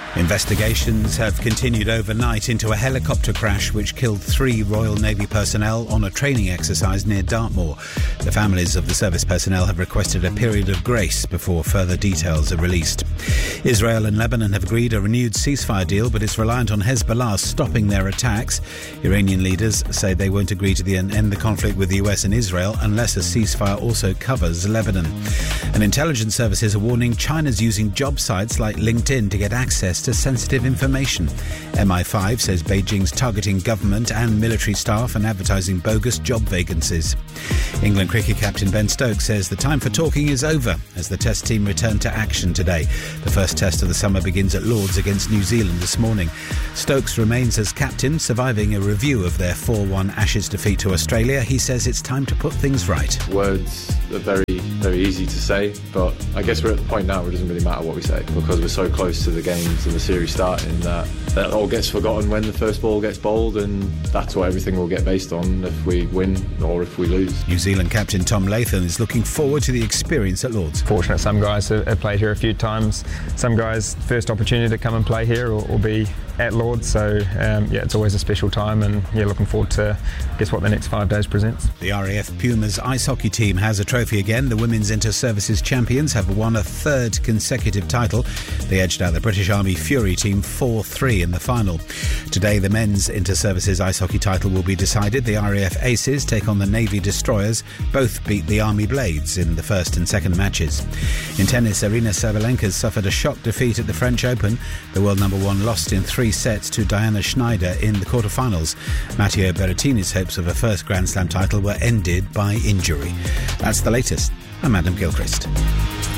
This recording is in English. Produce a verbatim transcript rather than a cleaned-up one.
Investigations have continued overnight into a helicopter crash which killed three Royal Navy personnel on a training exercise near Dartmoor. The families of the service personnel have requested a period of grace before further details are released. Israel and Lebanon have agreed a renewed ceasefire deal, but it's reliant on Hezbollah stopping their attacks. Iranian leaders say they won't agree to the end the conflict with the U S and Israel unless a ceasefire also covers Lebanon. And intelligence services are warning China's using job sites like LinkedIn to get access to sensitive information. M I five says Beijing's targeting government and military staff and advertising bogus job vacancies. England cricket captain Ben Stokes says the time for talking is over as the Test team return to action today. The first Test of the summer begins at Lords against New Zealand this morning. Stokes remains as captain, surviving a review of their four one Ashes defeat to Australia. He says it's time to put things right. Words are very, very easy to say, but I guess we're at the point now where it doesn't really matter what we say because we're so close to the games and the series starting that that all gets forgotten when the first ball gets bowled, and that's what everything will get based on if we win or if we lose. New Zealand captain Tom Latham is looking forward to the experience at Lords. Fortunate some guys have, have played here a few times. Some guys first opportunity to come and play here or, or be at Lords, so um, yeah, it's always a special time, and yeah, looking forward to guess what the next five days presents. The R A F Pumas ice hockey team has a trophy again. The Women's Inter-Services champions have won a third consecutive title. They edged out the British Army Fury team four three in the final. Today, the men's Inter-Services ice hockey title will be decided. The R A F Aces take on the Navy Destroyers. Both beat the Army Blades in the first and second matches. In tennis, Aryna Sabalenka suffered a shock defeat at the French Open. The world number one lost in three sets to Diana Schneider in the quarterfinals. Matteo Berrettini's hopes of a first Grand Slam title were ended by injury. That's the latest. I'm Adam Gilchrist.